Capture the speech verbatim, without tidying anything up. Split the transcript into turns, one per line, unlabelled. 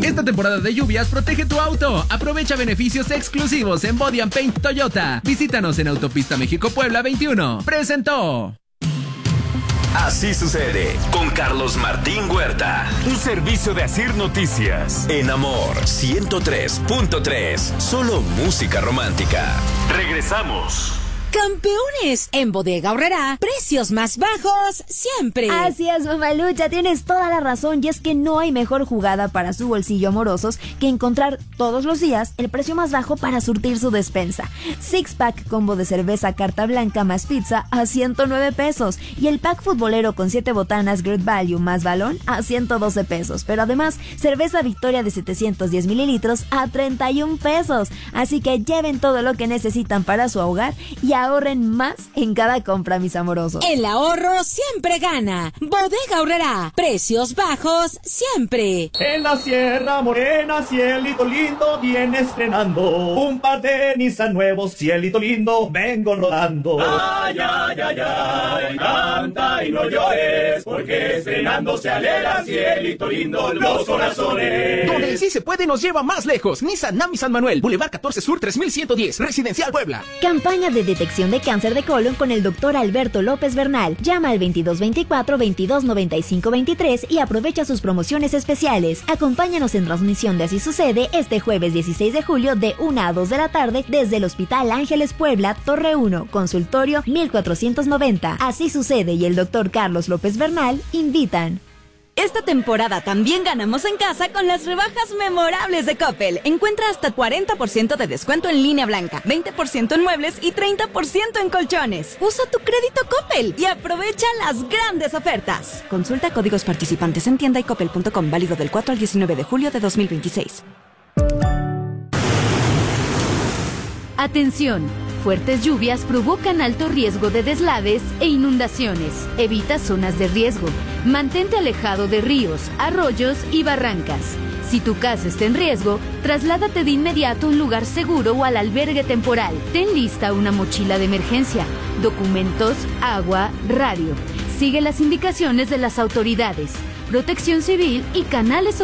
Esta temporada de lluvias protege tu auto. Aprovecha beneficios exclusivos en Body and Paint Toyota. Visítanos en Autopista México-Puebla veintiuno. Presentó.
Así sucede con Carlos Martín Huerta.
Un servicio de Asir Noticias.
En Amor ciento tres punto tres. Solo música romántica.
Regresamos.
Campeones, en Bodega Aurrerá, precios más bajos siempre.
Así es, mamalucha, tienes toda la razón, y es que no hay mejor jugada para su bolsillo amorosos que encontrar todos los días el precio más bajo para surtir su despensa. Six pack combo de cerveza carta blanca más pizza a ciento nueve pesos y el pack futbolero con siete botanas Great Value más balón a ciento doce pesos, pero además cerveza Victoria de setecientos diez mililitros a treinta y un pesos. Así que lleven todo lo que necesitan para su hogar y ahorren más en cada compra, mis amorosos.
El ahorro siempre gana. Bodega Aurrerá, precios bajos siempre.
En la Sierra Morena, cielito lindo, viene estrenando un par de Nissan nuevos, cielito lindo, vengo rodando.
Ay, ay, ay, ay, canta y no llores, porque estrenando se alegra, cielito lindo, los corazones.
Donde el sí se puede nos lleva más lejos. Nissan Nami San Manuel, Boulevard catorce Sur tres mil ciento diez, Residencial Puebla.
Campaña de detección de cáncer de colon con el doctor Alberto López Bernal. Llama al veintidós veinticuatro, veintidós noventa y cinco veintitrés y aprovecha sus promociones especiales. Acompáñanos en transmisión de Así Sucede este jueves dieciséis de julio de una a dos de la tarde desde el Hospital Ángeles Puebla, Torre uno, consultorio mil cuatrocientos noventa. Así Sucede y el doctor Carlos López Bernal invitan.
Esta temporada también ganamos en casa con las rebajas memorables de Coppel. Encuentra hasta cuarenta por ciento de descuento en línea blanca, veinte por ciento en muebles y treinta por ciento en colchones. Usa tu crédito Coppel y aprovecha las grandes ofertas. Consulta códigos participantes en tienda y coppel punto com, válido del cuatro al diecinueve de julio de dos mil veintiséis.
Atención. Fuertes lluvias provocan alto riesgo de deslaves e inundaciones. Evita zonas de riesgo. Mantente alejado de ríos, arroyos y barrancas. Si tu casa está en riesgo, trasládate de inmediato a un lugar seguro o al albergue temporal. Ten lista una mochila de emergencia, documentos, agua, radio. Sigue las indicaciones de las autoridades, Protección Civil y canales